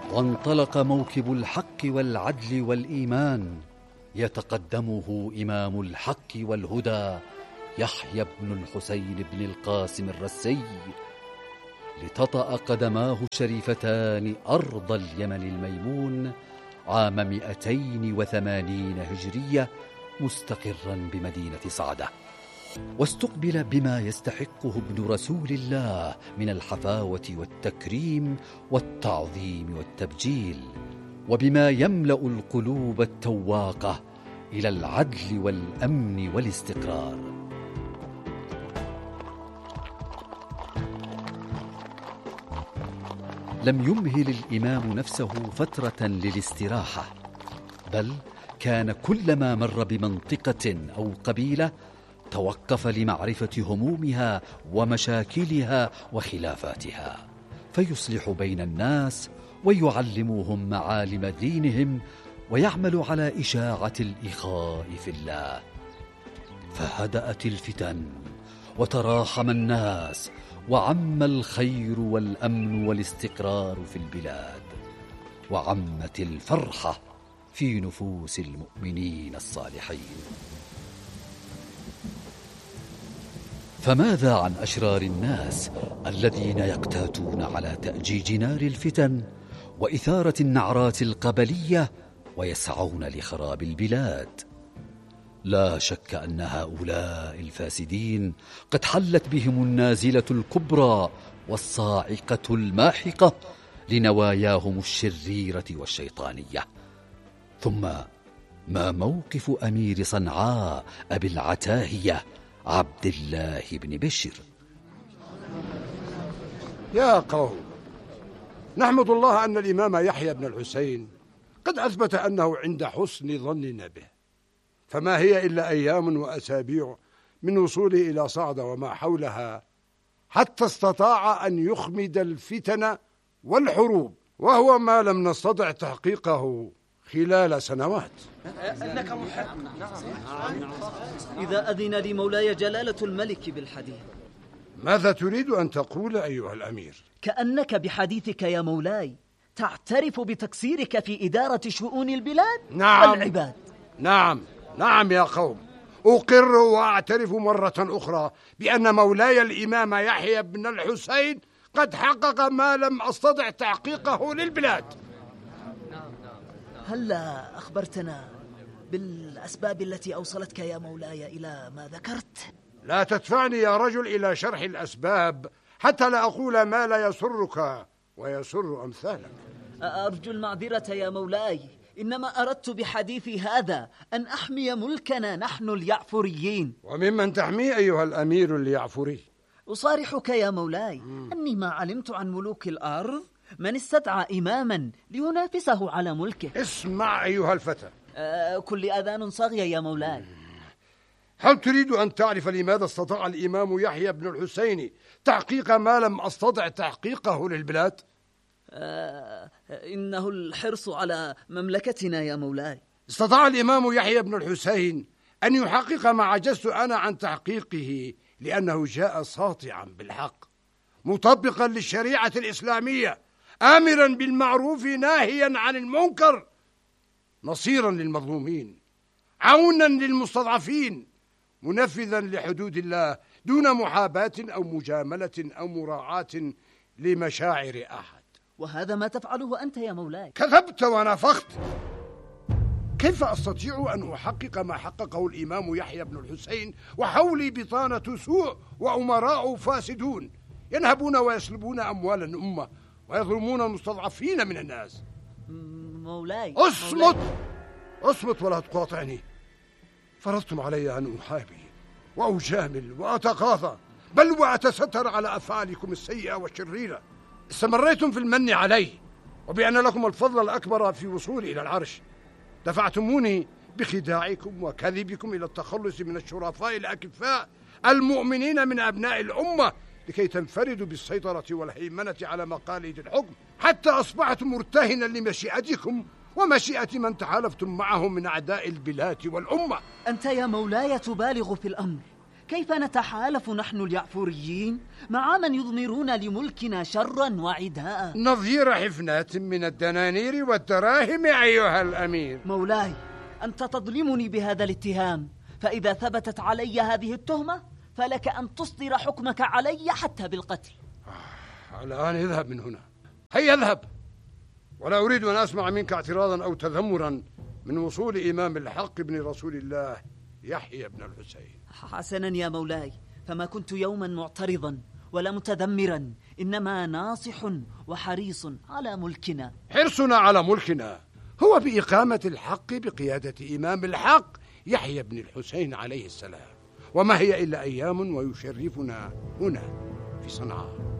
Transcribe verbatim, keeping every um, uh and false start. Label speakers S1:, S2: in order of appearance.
S1: وانطلق موكب الحق والعدل والإيمان، يتقدمه إمام الحق والهدى يحيى بن الحسين بن القاسم الرسي، لتطأ قدماه الشريفتان أرض اليمن الميمون عام مئتين وثمانين هجرية، مستقرا بمدينة صعدة، واستقبل بما يستحقه ابن رسول الله من الحفاوة والتكريم والتعظيم والتبجيل، وبما يملأ القلوب التواقة إلى العدل والأمن والاستقرار. لم يمهل الإمام نفسه فترة للاستراحة، بل كان كلما مر بمنطقة أو قبيلة توقف لمعرفة همومها ومشاكلها وخلافاتها، فيصلح بين الناس ويعلمهم معالم دينهم ويعمل على إشاعة الإخاء في الله. فهدأت الفتن وتراحم الناس وعم الخير والأمن والاستقرار في البلاد، وعمت الفرحة في نفوس المؤمنين الصالحين. فماذا عن أشرار الناس الذين يقتاتون على تأجيج نار الفتن وإثارة النعرات القبلية ويسعون لخراب البلاد؟ لا شك أن هؤلاء الفاسدين قد حلت بهم النازلة الكبرى والصاعقة الماحقة لنواياهم الشريرة والشيطانية. ثم ما موقف أمير صنعاء أبي العتاهية عبد الله بن بشر؟
S2: يا قوم، نحمد الله أن الإمام يحيى بن الحسين قد أثبت أنه عند حسن ظننا به، فما هي إلا أيام وأسابيع من وصوله إلى صعدة وما حولها حتى استطاع أن يخمد الفتن والحروب، وهو ما لم نستطع تحقيقه خلال سنوات.
S3: إنك محق. إذا أذن لي مولاي جلالة الملك بالحديث.
S2: ماذا تريد أن تقول أيها الأمير؟
S3: كأنك بحديثك يا مولاي تعترف بتقصيرك في إدارة شؤون البلاد
S2: نعم
S3: والعباد.
S2: نعم نعم يا قوم، أقر وأعترف مرة أخرى بأن مولاي الإمام يحيى بن الحسين قد حقق ما لم أستطع تحقيقه للبلاد.
S3: هلا أخبرتنا بالأسباب التي أوصلتك يا مولاي إلى ما ذكرت؟
S2: لا تدفعني يا رجل إلى شرح الأسباب حتى لا أقول ما لا يسرك ويسر أمثالك.
S3: أرجو المعذرة يا مولاي، إنما أردت بحديثي هذا أن أحمي ملكنا نحن اليعفريين.
S2: وممن تحمي أيها الأمير اليعفري؟
S3: أصارحك يا مولاي أني ما علمت عن ملوك الأرض من استدعى إماما لينافسه على ملكه.
S2: اسمع أيها الفتى،
S3: أه كل أذان صاغية يا مولاي.
S2: هل تريد أن تعرف لماذا استطاع الإمام يحيى بن الحسين تحقيق ما لم أستطع تحقيقه للبلاد؟
S3: أه إنه الحرص على مملكتنا يا مولاي.
S2: استطاع الإمام يحيى بن الحسين أن يحقق ما عجزت أنا عن تحقيقه لأنه جاء ساطعا بالحق، مطبقا للشريعة الإسلامية، آمرا بالمعروف ناهيا عن المنكر، نصيرا للمظلومين، عونا للمستضعفين، منفذا لحدود الله دون محاباة أو مجاملة أو مراعاة لمشاعر أحد.
S3: وهذا ما تفعله أنت يا مولاي.
S2: كذبت ونافقت. كيف أستطيع أن أحقق ما حققه الإمام يحيى بن الحسين وحولي بطانة سوء وأمراء فاسدون ينهبون ويسلبون أموال الأمة ويظلمون المستضعفين من الناس؟
S3: مولاي
S2: اصمت اصمت ولا تقاطعني. فرضتم علي أن أحابي وأجامل وأتقاضى بل وأتستر على أفعالكم السيئة والشريرة. استمريتم في المن علي وبأن لكم الفضل الأكبر في وصولي إلى العرش. دفعتموني بخداعكم وكذبكم إلى التخلص من الشرفاء الأكفاء المؤمنين من أبناء الأمة لكي تنفردوا بالسيطرة والهيمنة على مقاليد الحكم، حتى أصبحت مرتهنا لمشيئتكم ومشيئة من تحالفتم معهم من أعداء البلاد والأمة.
S3: أنت يا مولاي تبالغ في الأمر، كيف نتحالف نحن اليعفوريين مع من يضمرون لملكنا شرا وعداء؟
S2: نظير حفنات من الدنانير والدراهم أيها الأمير.
S3: مولاي، أنت تظلمني بهذا الاتهام، فإذا ثبتت علي هذه التهمة فلك أن تصدر حكمك علي حتى بالقتل.
S2: آه الآن اذهب من هنا، هيا اذهب، ولا أريد أن أسمع منك اعتراضا أو تذمرا من وصول إمام الحق ابن رسول الله يحيى بن الحسين.
S3: حسنا يا مولاي، فما كنت يوما معترضا ولا متذمرا، إنما ناصح وحريص على ملكنا.
S2: حرصنا على ملكنا هو بإقامة الحق بقيادة إمام الحق يحيى بن الحسين عليه السلام، وما هي إلا أيام ويشرفنا هنا في صنعاء.